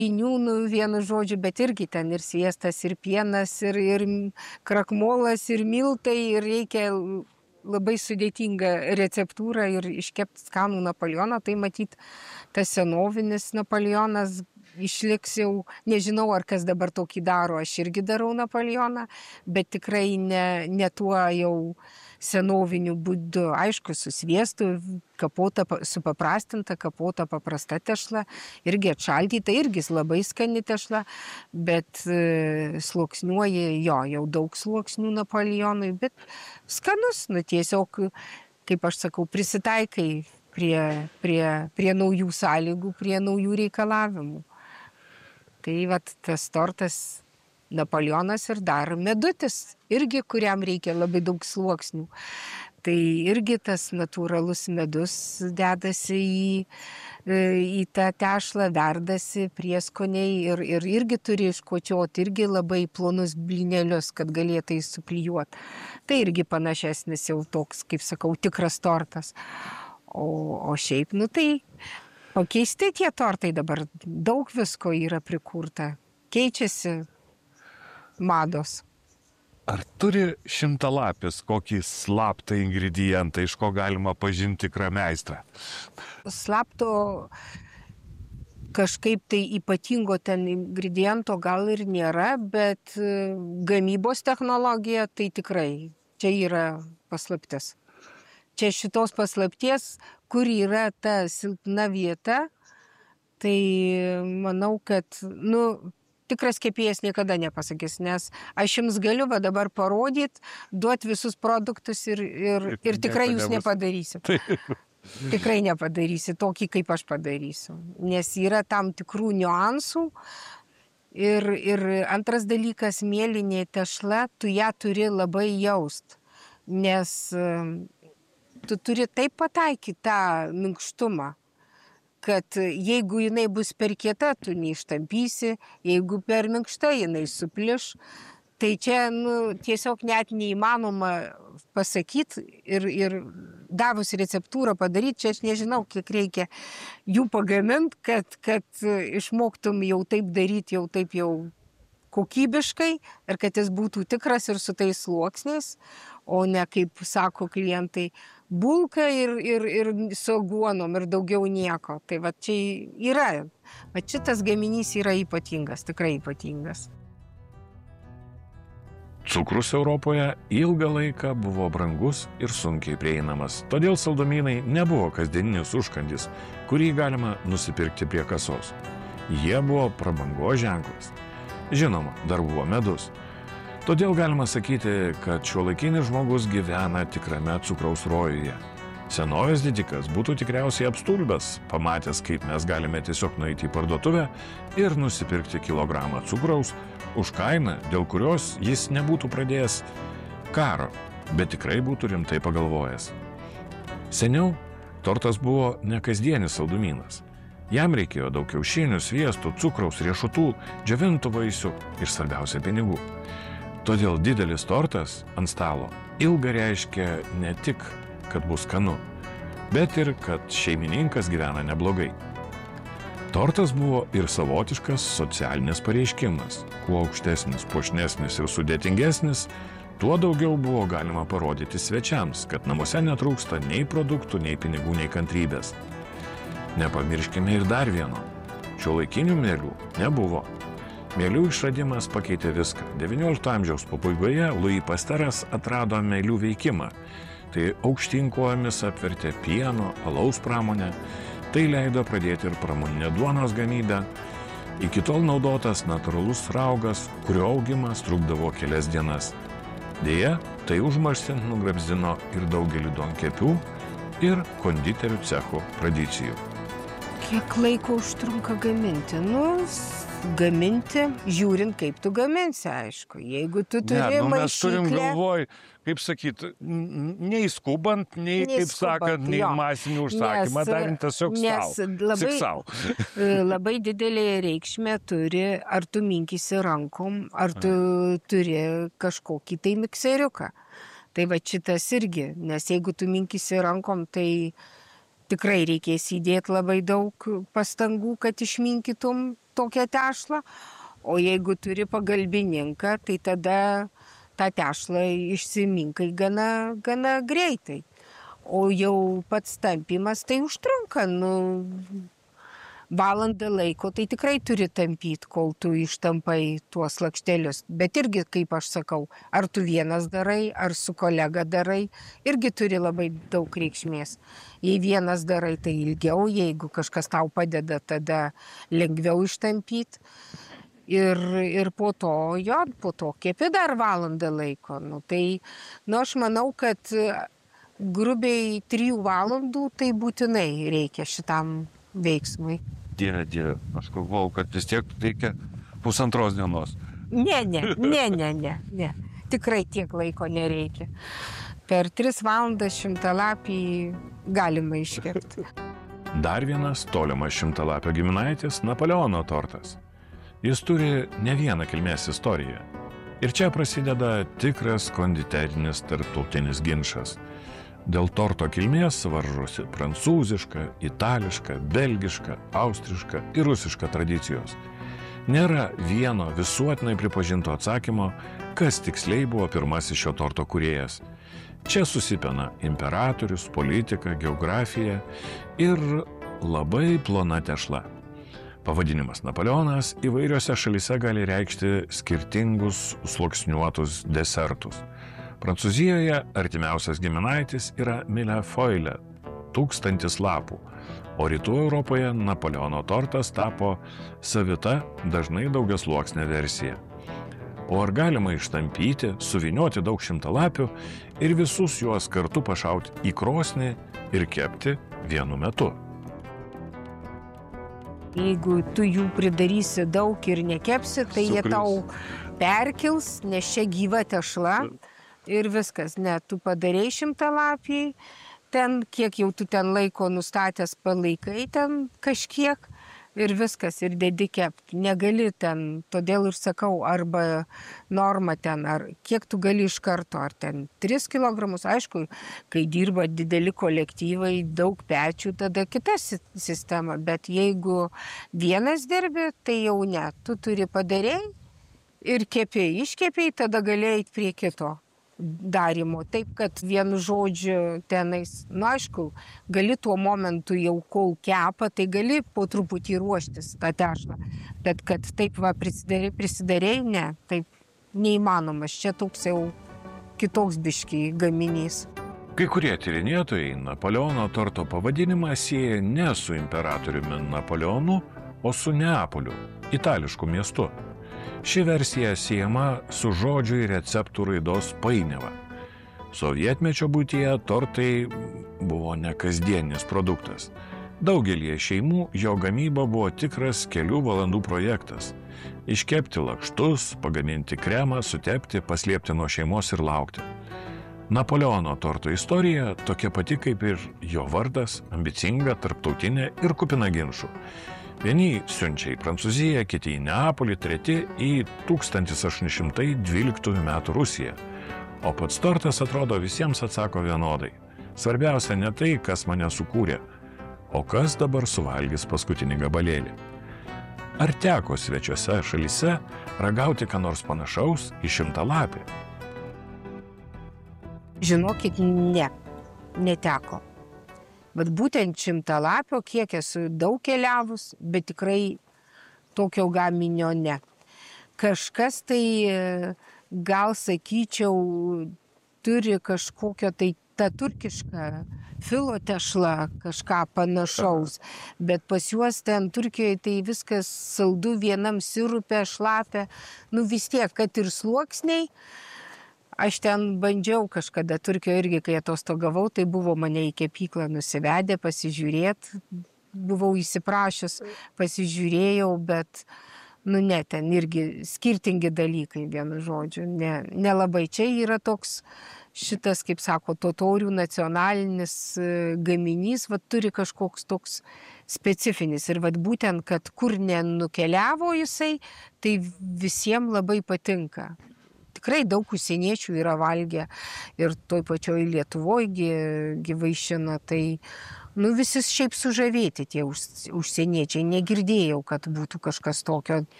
nu, vienu žodžiu, bet irgi ten ir sviestas, ir pienas, ir krakmolas, ir miltai, ir reikia labai sudėtingą receptūrą ir iškepti skanų Napoleoną, tai matyt, tas senovinis Napoleonas išliks jau, nežinau, ar kas dabar tokį daro, aš irgi darau Napoleoną, bet tikrai ne tuo jau senoviniu būdu, aišku, su sviestu, kapota, supaprastinta, kapota paprasta tešla, irgi atšaldyta, irgi labai skani tešla, bet sluoksniuoji, jau daug sluoksnių Napoleonui, bet skanus, nu tiesiog, kaip aš sakau, prisitaikai prie naujų sąlygų, prie naujų reikalavimų. Tai vat tas tortas Napoleonas ir dar medutis, irgi kuriam reikia labai daug sluoksnių. Tai irgi tas natūralus medus dedasi į tą tešlą, verdasi prieskoniai ir irgi turi iškočioti, irgi labai plonus blynelius, kad galėtai suklijuoti. Tai irgi panašesnis jau toks, kaip sakau, tikras tortas. O šiaip, nu tai pakeisti tie tortai dabar, daug visko yra prikurta, keičiasi mados. Ar turi šimtalapis kokį slaptą ingredientą, iš ko galima pažinti tikrą meistrą? Slapto kažkaip tai ypatingo ten ingrediento gal ir nėra, bet gamybos technologija tai tikrai čia yra paslaptis. Čia šitos paslapties, kur yra ta silpna vieta, tai manau, kad, tikras kepėjas niekada nepasakys, nes aš jums galiu dabar parodyti, duoti visus produktus ir tikrai jūs nepadarysit. Tikrai nepadarysit tokį, kaip aš padarysiu. Nes yra tam tikrų niuansų. Ir antras dalykas, mėlynė tešla, tu ją turi labai jaust. Nes tu turi taip pataikyti tą minkštumą, kad jeigu jinai bus per kieta, tu neištampysi, jeigu per minkšta, jinai supliš. Tai čia tiesiog net neįmanoma pasakyti ir davus receptūrą padaryti, čia aš nežinau, kiek reikia jų pagaminti, kad išmoktum jau taip daryti, jau taip jau kokybiškai ir kad jis būtų tikras ir su tais sluoksniais, o ne, kaip sako klientai, bulka ir su aguonom ir daugiau nieko. Tai va čia yra, va šitas gaminys yra ypatingas, tikrai ypatingas. Cukrus Europoje ilgą laiką buvo brangus ir sunkiai prieinamas, todėl saldumynai nebuvo kasdieninis užkandis, kurį galima nusipirkti prie kasos. Jie buvo prabangos ženklas. Žinoma, dar buvo medus. Todėl galima sakyti, kad šiuolaikinis žmogus gyvena tikrame cukraus rojuje. Senovės didikas būtų tikriausiai apstulbęs, pamatęs, kaip mes galime tiesiog nueiti į parduotuvę ir nusipirkti kilogramą cukraus už kainą, dėl kurios jis nebūtų pradėjęs karo, bet tikrai būtų rimtai pagalvojęs. Seniau tortas buvo ne kasdienis saldumynas. Jam reikėjo daug kiaušinių, sviestų, cukraus, riešutų, džiovintų vaisių ir svarbiausia pinigų. Todėl didelis tortas ant stalo ilga reiškia ne tik, kad bus skanu, bet ir, kad šeimininkas gyvena neblogai. Tortas buvo ir savotiškas socialinis pareiškimas. Kuo aukštesnis, puošnesnis ir sudėtingesnis, tuo daugiau buvo galima parodyti svečiams, kad namuose netrūksta nei produktų, nei pinigų, nei kantrybės. Nepamirškime ir dar vieno. Šiuolaikinių mielių nebuvo. Mielių išradimas pakeitė viską. XIX amžiaus pabaigoje Louis Pasteras atrado mielių veikimą. Tai aukštyn kojomis apvertė pieno, alaus pramonę. Tai leido pradėti ir pramoninę duonos gamybę. Iki tol naudotas natūralus raugas, kurio augimas trukdavo kelias dienas. Deja, tai užmaršint nugrabzdino ir daugelį duonkepių ir konditerių cechų tradicijų. Kiek laiko užtrunka gaminti? Gaminti, žiūrint, kaip tu gaminsi, aišku. Jeigu tu turi maišyklę... Mes turim galvoj, kaip sakyt, nei skubant, nei kaip sakant, nei masinį užsakymą, darint tiesiog savo. Labai didelė reikšmė turi, ar tu minkysi rankom, ar tu turi kažkokį tai mikseriuką. Tai va šitas irgi, nes jeigu tu minkysi rankom, tai tikrai reikės įdėti labai daug pastangų, kad išminkytum tokią tešlą. O jeigu turi pagalbininką, tai tada tą tešlą išsiminkai gana greitai. O jau pats tampimas tai užtrunka, valandą laiko, tai tikrai turi tampyti, kol tu ištampai tuos lakštelius. Bet irgi, kaip aš sakau, ar tu vienas darai, ar su kolega darai, irgi turi labai daug reikšmės. Jei vienas darai, tai ilgiau, jeigu kažkas tau padeda, tada lengviau ištampyti. Ir po to kepi dar valandą laiko. Aš manau, kad grubiai 3 valandų tai būtinai reikia šitam veiksmui. Dieve, aš galvojau, kad vis tiek reikia 1,5 dienos. Ne. Tikrai tiek laiko nereikia. Per 3 valandas 100-lapį galima iškepti. Dar vienas tolimas 100-lapio giminaitis – Napoleono tortas. Jis turi ne vieną kilmės istoriją. Ir čia prasideda tikras konditerinis tarptautinis ginčas. Dėl torto kilmės varžosi prancūziška, itališka, belgiška, austriška ir rusiška tradicijos. Nėra vieno visuotinai pripažinto atsakymo, kas tiksliai buvo pirmasis šio torto kūrėjas. Čia susipina imperatorius, politika, geografija ir labai plona tešla. Pavadinimas Napoleonas įvairiose šalyse gali reikšti skirtingus sluoksniuotus desertus. Prancūzijoje artimiausias giminaitis yra Millefeuille, 1000 lapų, o rytų Europoje Napoleono tortas tapo savita, dažnai daugiasluoksnė versija. O ar galima ištampyti, suvynioti daug 100-lapių ir visus juos kartu pašauti į krosnį ir kepti vienu metu? Jeigu tu jų pridarysi daug ir nekepsi, tai jie tau perkils, nes čia gyva tešla. Ir viskas, tu padarei 100-lapį, ten kiek jau tu ten laiko nustatęs palaikai ten kažkiek ir viskas, ir dedi kepti. Negali ten, todėl ir sakau, arba norma ten, ar kiek tu gali iš karto, ar ten 3 kilogramus, aišku, kai dirba dideli kolektyvai, daug pečių, tada kita sistema, bet jeigu vienas dirbi, tai jau ne, tu turi padarei ir kepėjai, iškepėjai, tada galėjai prie kito darimo. Taip, kad vienu žodžiu tenais, aišku, gali tuo momentu jau kol kepa, tai gali po truputį ruoštis tą tešlą. Bet kad taip prisidarei, ne, taip neįmanomas. Čia toks jau kitoks biškį gaminys. Kai kurie tyrinėtojai Napoleono torto pavadinimą sieja ne su imperatoriumi Napoleonu, o su Neapoliu, itališku miestu. Ši versija siejama su žodžių ir receptų raidos painiava. Sovietmečio būtyje tortai buvo nekasdienis produktas. Daugelie šeimų jo gamyba buvo tikras kelių valandų projektas. Iškepti lakštus, pagaminti kremą, sutepti, paslėpti nuo šeimos ir laukti. Napoleono torto istorija tokia pati kaip ir jo vardas, ambicinga, tarptautinė ir kupina ginčų. Vieni siunčia į Prancūziją, kiti į Neapolį, treti į 1812 metų Rusiją. O pats tortas atrodo visiems atsako vienodai. Svarbiausia ne tai, kas mane sukūrė, o kas dabar suvalgys paskutinį gabalėlį. Ar teko svečiuose šalyse ragauti ką nors panašaus į 100-lapį? Žinokit, neteko. Bet būtent 100-lapio, kiek esu daug keliavus, bet tikrai tokio gaminio ne. Kažkas tai, gal sakyčiau, turi kažkokio tai ta turkiška filo tešla, kažką panašaus. Bet pas juos ten Turkijoje tai viskas saldu, vienam sirupe, šlapia. Vis tiek, kad ir sluoksniai. Aš ten bandžiau kažkada Turkijoje irgi, kai atostogavau, tai buvo mane į kepyklą nusivedę, pasižiūrėti. Buvau įsiprašęs, pasižiūrėjau, bet, ne, ten irgi skirtingi dalykai, vienu žodžiu. Nelabai. Čia yra toks šitas, kaip sako, totorių nacionalinis gaminys, turi kažkoks toks specifinis. Ir būtent, kad kur nenukeliavo jisai, tai visiems labai patinka. Tikrai daug užsieniečių yra valgę ir toj pačioj Lietuvoje gyvaišina, tai Nu, visi šiaip sužavėti tie užsieniečiai, negirdėjau, kad būtų kažkas tokio.